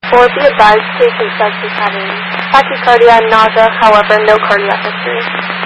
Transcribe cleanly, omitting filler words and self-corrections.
Or be advised, patient says he's having tachycardia and nausea, however, no cardiac history.